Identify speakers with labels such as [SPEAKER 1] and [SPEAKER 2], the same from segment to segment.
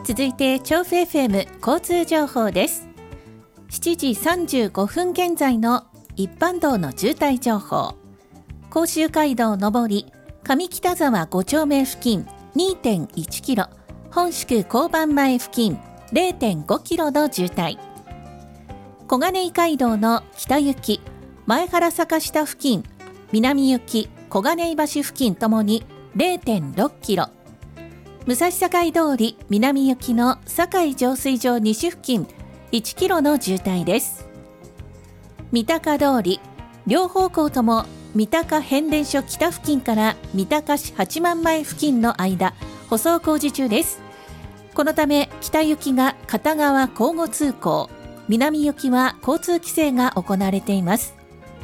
[SPEAKER 1] 続いて調布 FM 交通情報です。7時35分現在の一般道の渋滞情報。甲州街道上り上北沢5丁目付近 2.1 キロ、本宿交番前付近 0.5 キロの渋滞。小金井街道の北行き前原坂下付近、南行き小金井橋付近ともに 0.6 キロ。武蔵境通り南行きの境浄水場西付近1キロの渋滞です。三鷹通り両方向とも三鷹変電所北付近から三鷹市八幡前付近の間舗装工事中です。このため北行きが片側交互通行、南行きは交通規制が行われています。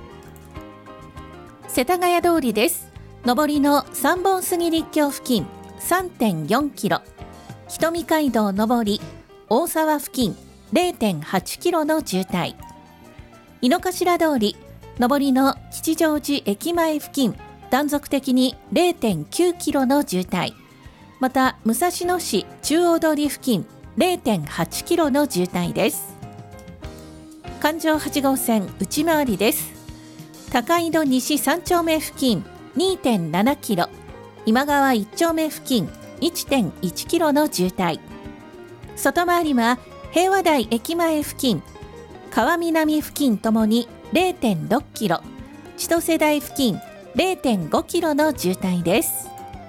[SPEAKER 1] 世田谷通りです。上りの三本杉立橋付近 3.4 キロ、瞳街道上り大沢付近 0.8 キロの渋滞。井の頭通り上りの吉祥寺駅前付近断続的に 0.9 キロの渋滞。また武蔵野市中央通り付近 0.8 キロの渋滞です。環状8号線内回りです。高井戸西3丁目付近 2.7 キロ、今川1丁目付近 1.1 キロの渋滞。外回りは平和台駅前付近、川南付近ともに 0.6 キロ、千歳台付近 0.5 キロの渋滞です。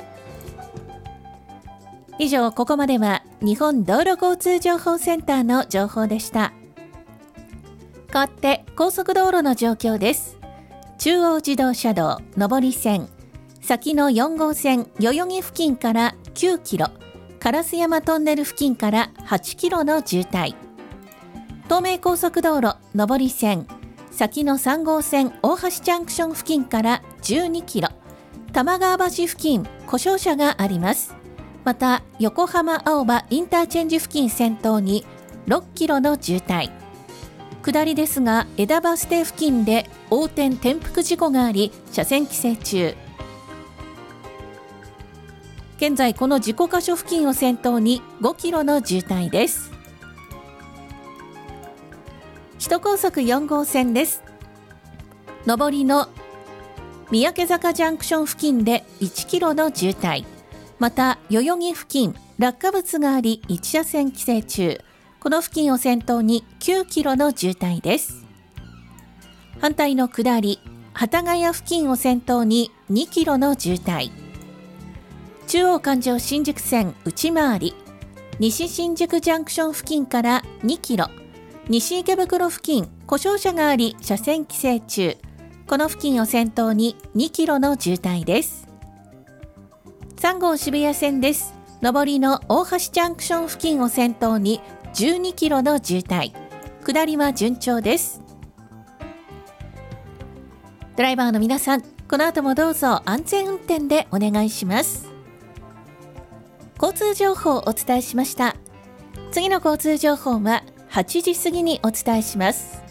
[SPEAKER 1] 以上、ここまでは日本道路交通情報センターの情報でした。変わって高速道路の状況です。中央自動車道上り線、先の4号線代々木付近から9キロ、烏山トンネル付近から8キロの渋滞。東名高速道路上り線、先の3号線大橋ジャンクション付近から12キロ、玉川橋付近故障車があります。また横浜青葉インターチェンジ付近先頭に6キロの渋滞。下りですが枝葉ステ付近で横転転覆事故があり車線規制中。現在この事故箇所付近を先頭に5キロの渋滞です。首都高速4号線です。上りの三宅坂ジャンクション付近で1キロの渋滞。また代々木付近落下物があり1車線規制中。この付近を先頭に9キロの渋滞です。反対の下り幡ヶ谷付近を先頭に2キロの渋滞。中央環状新宿線内回り西新宿ジャンクション付近から2キロ、西池袋付近故障車があり車線規制中。この付近を先頭に2キロの渋滞です。3号渋谷線です。上りの大橋ジャンクション付近を先頭に12キロの渋滞。下りは順調です。ドライバーの皆さん、この後もどうぞ安全運転でお願いします。交通情報をお伝えしました。次の交通情報は8時過ぎにお伝えします。